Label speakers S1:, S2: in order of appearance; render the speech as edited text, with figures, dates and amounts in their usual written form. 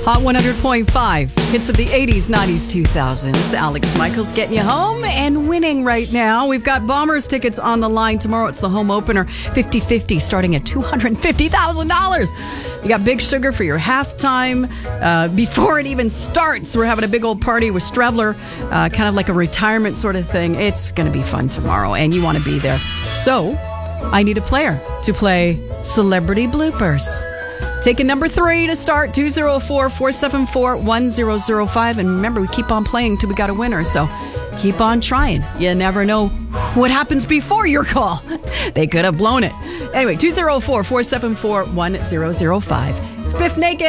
S1: Hot 100.5. Hits of the 80s, 90s, 2000s. Alex Michaels getting you home and winning right now. We've got Bombers tickets on the line tomorrow. It's the home opener, 50-50, starting at $250,000. You got Big Sugar for your halftime. Before it even starts, we're having a big old party with Strevler, kind of like a retirement sort of thing. It's going to be fun tomorrow, and you want to be there. So, I need a player to play Celebrity Bloopers. Taking number 3 to start, 204-474-1005. And remember, we keep on playing till we got a winner, so keep on trying. You never know what happens before your call. They could have blown it. Anyway, 204-474-1005. It's Biff Naked.